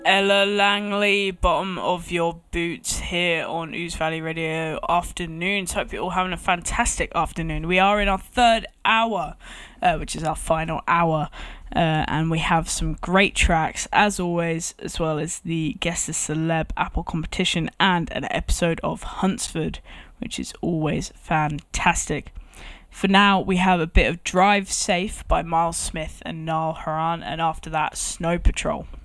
Ella Langley, bottom of your boots here on Ooze Valley Radio afternoons. Hope you're all having a fantastic afternoon. We are in our third hour, which is our final hour, and we have some great tracks as always, as well as the Guess the Celeb Apple competition and an episode of Huntsford, which is always fantastic. For now, we have a bit of Drive Safe by Miles Smith and Niall Horan, and after that, Snow Patrol.